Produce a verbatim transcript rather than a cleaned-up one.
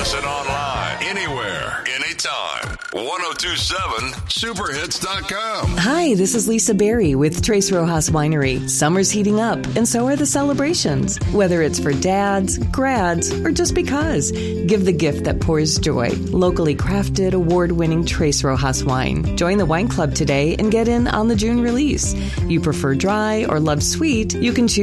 Listen online, anywhere, anytime. ten twenty-seven superhits dot com. Hi, this is Lisa Berry with Tres Rojas Winery. Summer's heating up, and so are the celebrations. Whether it's for dads, grads, or just because, give the gift that pours joy. Locally crafted, award-winning Tres Rojas wine. Join the wine club today and get in on the June release. You prefer dry or love sweet, you can choose